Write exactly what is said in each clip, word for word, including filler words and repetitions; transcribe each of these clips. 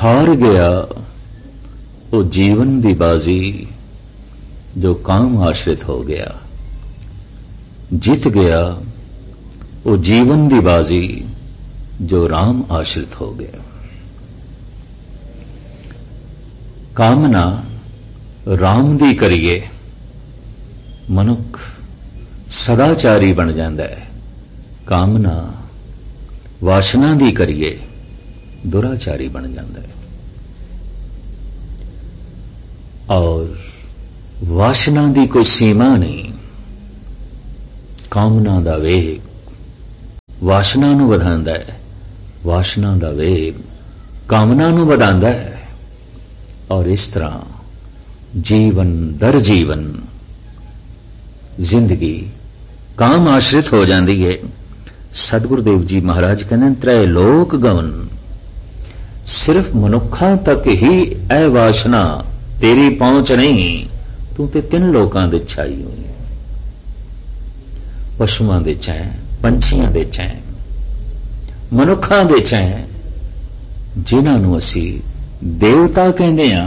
हार गया वो जीवन दी बाजी जो काम आश्रित हो गया, जीत गया वो जीवन दी बाजी जो राम आश्रित हो गया। कामना राम दी करिए मनुख सदाचारी बन जाता है, कामना वासना दी करिए दुराचारी बन जाता है। और वासना दी कोई सीमा नहीं, कामना दा वेग वासना नूं वधांदा है, वासना दा वेग कामना नूं वधांदा है। और इस तरह जीवन दर जीवन जिंदगी काम आश्रित हो जाती है। सतगुरुदेव जी महाराज कहते त्रै लोक गवन, सिर्फ मनुखा तक ही ए वासना तेरी पहुंच नहीं, तू ते तीन लोकां दे छाई हुई, पशुआं दे चैं, पंछियां दे चैं, मनुखां दे चैं, जिन्हां नूं असी देवता कहंदे हां।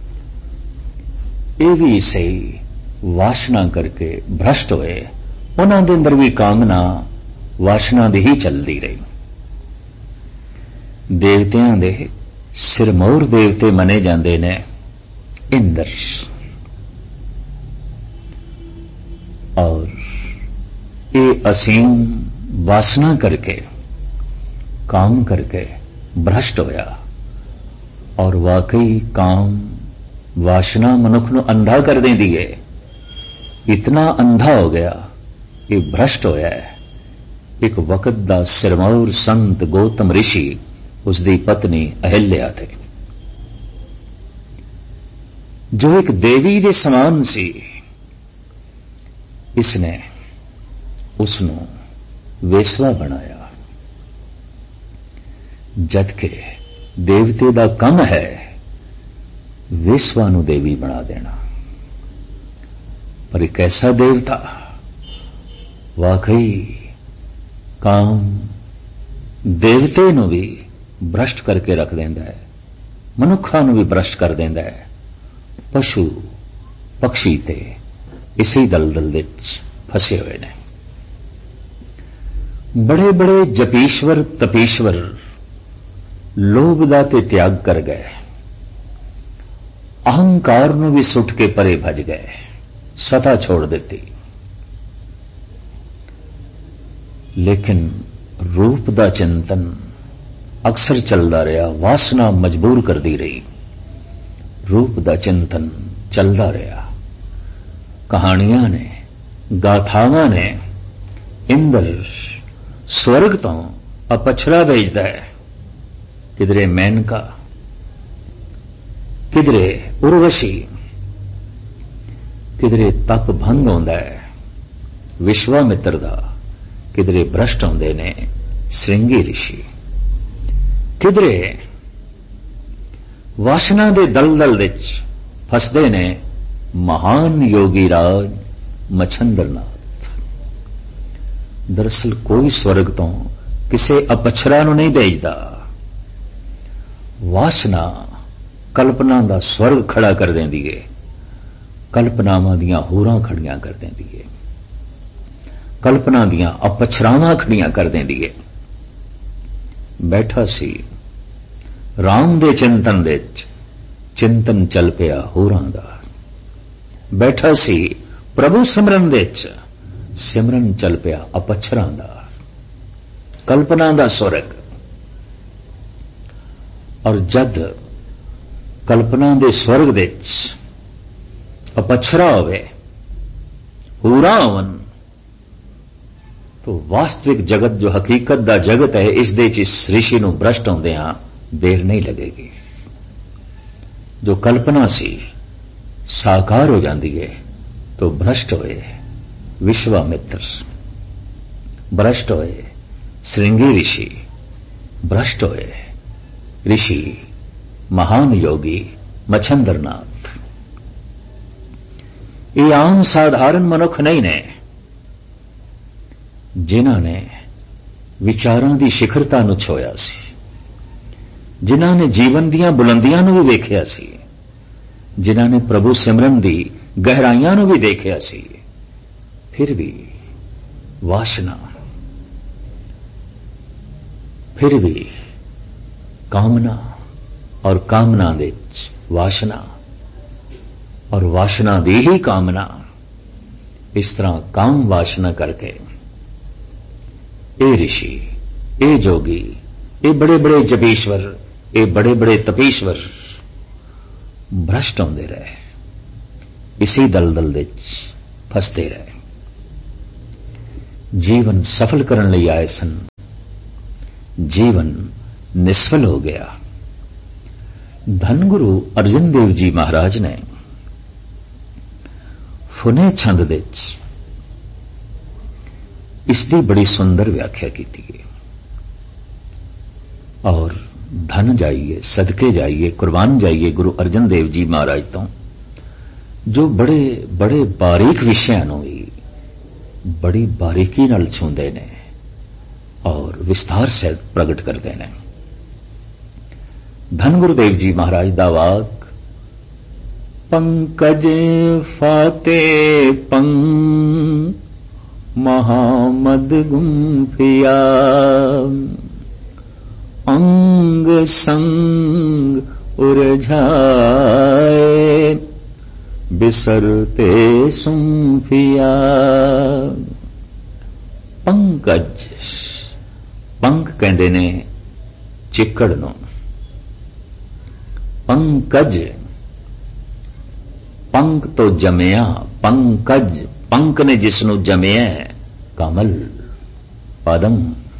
ये भी सही वासना करके भ्रष्ट होए, उन्हां दे अंदर भी कामना वासना दी ही चलदी रही। देवतियां दे सिरमौर देवते मने जांदे ने इंद्र, और ये असीम वासना करके काम करके भ्रष्ट होया। और वाकई काम वासना मनुख नूं अंधा कर देंदी है, इतना अंधा हो गया ये भ्रष्ट होया है। एक वक्त दा सिरमौर संत गौतम ऋषि उसदी पत्नी अहिल्या थे, जो एक देवी दे समान सी। इसने उसनूं वेसवा बनाया, जदकि देवते दा कम है वेसवा नूं देवी बना देना। पर एक ऐसा देवता वाकई काम देवते नूं भी भ्रष्ट करके रख देंदा है, मनुखा नूं भी भ्रष्ट कर देंदा है। पशु पक्षी ते इसी दलदल विच फसे हुए ने। बड़े बड़े जपीश्वर तपीश्वर लोभ दा ते त्याग कर गए, अहंकार नूं भी सुट के परे भज गए, सता छोड़ देती। लेकिन रूप दा चिंतन अक्सर चलदा रहा, वासना मजबूर कर दी रही, रूप दा चिंतन चलदा रहा। कहानियां ने गाथावां ने इंद्र स्वर्ग तो अपछड़ा भेजदा है, किधरे मेनका, किधरे उर्वशी, किधरे तप भंग होंदा है विश्वामित्र दा, किधरे भ्रष्ट होंदे ने श्रृंगी ऋषि, किधरे वासना दे दलदल विच फसदे ने महान योगी राज मच्छंद्रनाथ। दरअसल कोई स्वर्ग तो किसे अपछरा नूं नहीं भेजदा, वासना कल्पना दा स्वर्ग खड़ा कर देंदी है, कल्पनावां दियां होरां खड़ियां कर देंदी है, कल्पना दियां अपछरावां खड़ियां कर देंदी है। बैठा सी राम दे चिंतन दे चिंतन चल पिया होरां दा, बैठा सी प्रभु सिमरन दे सिमरन चल पिया अपछरां दा, कल्पना दा स्वर्ग। और जद कल्पना दे स्वर्ग दे अपछरा होवे, होरां होवन, तो वास्तविक जगत जो हकीकत दा जगत है, इस दे च इस ऋषि नूं भ्रष्ट होंदियां देर नहीं लगेगी। जो कल्पना सी साकार हो जाती है, तो भ्रष्ट होए विश्वामित्र, भ्रष्ट होए श्रृंगी ऋषि, भ्रष्ट होए ऋषि महान योगी मच्छंद्रनाथ। ये आम साधारण मनुख नहीं ने जिन्हां ने विचारां दी शिखरता नूं छोया सी, ਜਿਨ੍ਹਾਂ ਨੇ ਜੀਵਨ ਦੀਆਂ ਬੁਲੰਦੀਆਂ ਨੂੰ ਵੀ ਵੇਖਿਆ ਸੀ, ਜਿਨ੍ਹਾਂ ਨੇ ਪ੍ਰਭੂ ਸਿਮਰਨ ਦੀ ਗਹਿਰਾਈਆਂ ਨੂੰ ਵੀ ਦੇਖਿਆ ਸੀ, ਫਿਰ ਵੀ ਵਾਸ਼ਨਾ, ਫਿਰ ਵੀ ਕਾਮਨਾ ਔਰ ਕਾਮਨਾ ਦੇ ਵਿੱਚ ਵਾਸ਼ਨਾ ਔਰ ਵਾਸ਼ਨਾ ਦੀ ਹੀ ਕਾਮਨਾ, ਇਸ ਤਰ੍ਹਾਂ ਕਾਮ ਵਾਸ਼ਨਾ ਕਰਕੇ ਇਹ ਰਿਸ਼ੀ, ਇਹ ਜੋਗੀ, ਇਹ ਬੜੇ ਬੜੇ ਜਪੀਸ਼ਵਰ, ਇਹ ਬੜੇ ਬੜੇ ਤਪੀਸ਼ਵਰ ਭ੍ਰਸ਼ਟ ਹੁੰਦੇ ਰਹੇ, ਇਸੇ ਦਲਦਲ ਦੇ ਵਿੱਚ ਫਸਦੇ ਰਹੇ। ਜੀਵਨ ਸਫਲ ਕਰਨ ਲਈ ਆਏ ਸਨ, ਜੀਵਨ ਨਿਸਫਲ ਹੋ ਗਿਆ। ਧੰਨ ਗੁਰੂ ਅਰਜਨ ਦੇਵ ਜੀ ਮਹਾਰਾਜ ਨੇ ਫੁਨੇ ਛੰਦ ਦੇ ਵਿੱਚ ਇਸ ਦੀ ਬੜੀ ਸੁੰਦਰ ਵਿਆਖਿਆ ਕੀਤੀ ਹੈ। ਔਰ ਧਨ ਜਾਈਏ, ਸਦਕੇ ਜਾਈਏ, ਕੁਰਬਾਨ ਜਾਈਏ ਗੁਰੂ ਅਰਜਨ ਦੇਵ ਜੀ ਮਹਾਰਾਜ ਤੋਂ, ਜੋ ਬੜੇ ਬੜੇ ਬਾਰੀਕ ਵਿਸ਼ਿਆਂ ਨੂੰ ਵੀ ਬੜੀ ਬਾਰੀਕੀ ਨਾਲ ਛੂੰਹਦੇ ਨੇ ਔਰ ਵਿਸਥਾਰ ਸਹਿਤ ਪ੍ਰਗਟ ਕਰਦੇ ਨੇ। ਧੰਨ ਗੁਰੂਦੇਵ ਜੀ ਮਹਾਰਾਜ ਦਾ ਵਾਕ, ਪੰਕਜ ਫਾਤੇ ਪੰਗ ਮਹਾਮਦ ਗੁੰਫਿਆ, ਅੰਗ ਸੰਗ ਉਰਝਾਏ ਬਿਸਰਤੇ ਸੁੰਫਿਆ। ਪੰਕਜ, ਪੰਕ ਕਹਿੰਦੇ ਨੇ ਚਿੱਕੜ ਨੂੰ, ਪੰਕਜ ਪੰਕ ਤੋਂ ਜਮਿਆ, ਪੰਕਜ ਪੰਕ ਨੇ ਜਿਸ ਨੂੰ ਜਮਿਆ, ਕਮਲ ਪਦਮ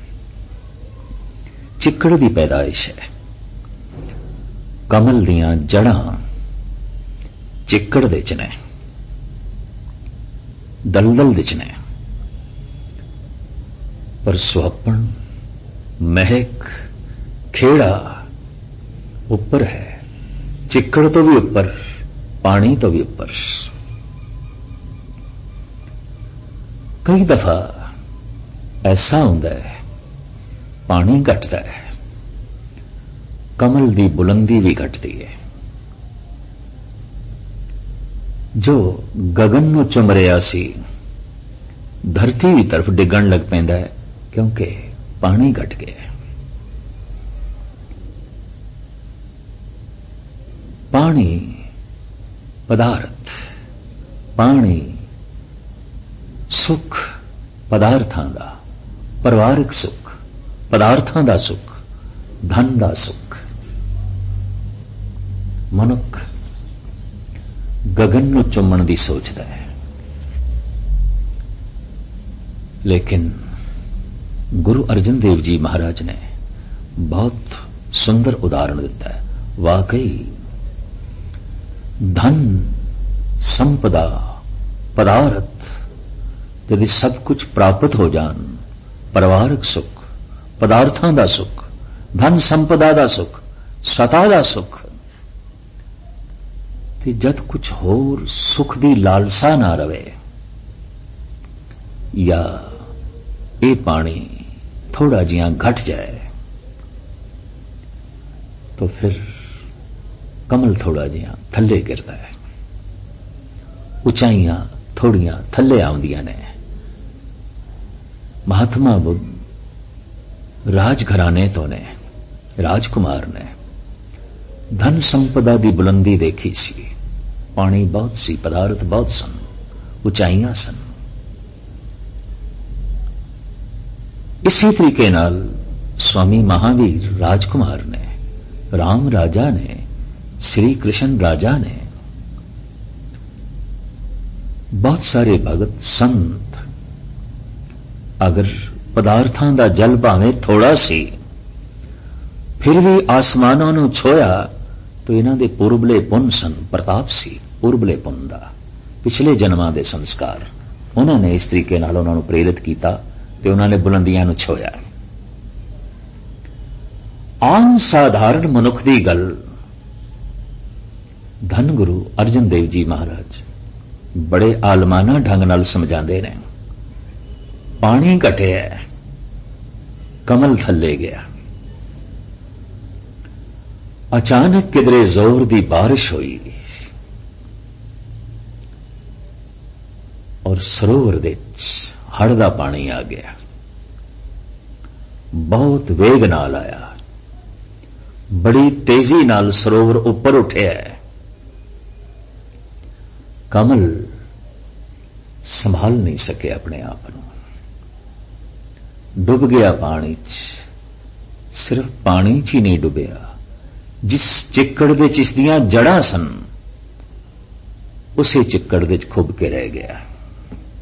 ਚਿੱਕੜ ਦੀ ਪੈਦਾਇਸ਼ ਹੈ। ਕਮਲ ਦੀਆਂ ਜੜਾਂ ਚਿੱਕੜ ਦੇ ਚ ਨੇ, ਦਲਦਲ ਦੇ ਚ ਨੇ, ਪਰ ਸੁਹੱਪਣ, ਮਹਿਕ, ਖੇੜਾ ਉੱਪਰ ਹੈ, ਚਿੱਕੜ ਤੋਂ ਵੀ ਉੱਪਰ, ਪਾਣੀ ਤੋਂ ਵੀ ਉੱਪਰ। ਕਈ ਦਫਾ ਐਸਾ ਹੁੰਦਾ ਹੈ ਪਾਣੀ ਘਟਦਾ ਹੈ, ਕਮਲ ਦੀ ਬੁਲੰਦੀ ਵੀ ਘਟਦੀ ਹੈ। ਜੋ ਗगन ਨੂੰ ਚੁੰਮ ਰਿਹਾ ਸੀ, ਧਰਤੀ ਦੀ ਤਰਫ ਡਿੱਗਣ ਲੱਗ ਪੈਂਦਾ ਹੈ, ਕਿਉਂਕਿ ਪਾਣੀ ਘਟ ਗਿਆ। ਪਾਣੀ ਪਦਾਰਥ, ਪਾਣੀ ਸੁਖ ਪਦਾਰਥਾਂ ਦਾ, ਪਰਿਵਾਰਕ ਸੁਖ, ਪਦਾਰਥਾਂ ਦਾ ਸੁਖ, ਧਨ ਦਾ ਸੁਖ। ਮਨੁੱਖ ਗगन ਨੂੰ ਚੁੰਮਣ ਦੀ ਸੋਚਦਾ ਹੈ, ਲੇਕਿਨ ਗੁਰੂ ਅਰਜਨ ਦੇਵ ਜੀ ਮਹਾਰਾਜ ਨੇ ਬਹੁਤ ਸੁੰਦਰ ਉਦਾਹਰਣ ਦਿੱਤਾ ਹੈ। ਵਾਕਈ ਧਨ, ਸੰਪਦਾ, ਪਦਾਰਥ ਜਦ ਸਭ ਕੁਝ ਪ੍ਰਾਪਤ ਹੋ ਜਾਣ, ਪਰਿਵਾਰਕ ਸੁਖ, ਪਦਾਰਥਾਂ ਦਾ ਸੁਖ, ਧਨ ਸੰਪਦਾ ਦਾ ਸੁਖ, ਸਤਾ ਦਾ ਸੁਖ, ਤੇ ਜਦ ਕੁਝ ਹੋਰ ਸੁਖ ਦੀ ਲਾਲਸਾ ਨਾ ਰਵੇ, ਜਾਂ ਇਹ ਪਾਣੀ ਥੋੜਾ ਜਿਹਾ ਘਟ ਜਾਏ, तो फिर कमल थोड़ा जिहा थले गिरदा है, उचाइयां थोड़ियां थले आउंदियां ने। महात्मा बुद्ध राजघराने तो ने, राजकुमार ने धन संपदा दी बुलंदी देखी सी, पानी बहुत सी, पदार्थ बहुत सन, उचाइयां सन। इसी तरीके नाल स्वामी महावीर राजकुमार ने, राम राजा ने, श्री कृष्ण राजा ने, बहुत सारे भगत संत अगर पदार्थां दा जल भावें थोड़ा सी फिर भी आसमानों नूं छोया तो इन्हां दे पुरबले पुन सन, प्रताप सी पुरबले पुन दा, पिछले जन्मां दे संस्कार उन्होंने इस तरीके नाल उन्हां नूं प्रेरित कीता ते उन्हां ने बुलंदियां नूं छोया। आम साधारण मनुख दी गल धन गुरु अर्जन देव जी महाराज बड़े आलमाना ढंग नाल समझाते ने। पानी घटिया, कमल थले गया, अचानक किधरे जोर दी बारिश हुई और सरोवर दे हड़ दा पानी आ गया, बहुत वेग नाल आया, बड़ी तेजी नाल सरोवर उपर उठिया है। कमल संभाल नहीं सके अपने आप को, डुब गया पानी च। सिर्फ पानी च ही नहीं डुबिया, जिस चिक्कड़ दे च इसदियां जड़ां सन उसे चिक्कड़ दे च खुब के रह गया।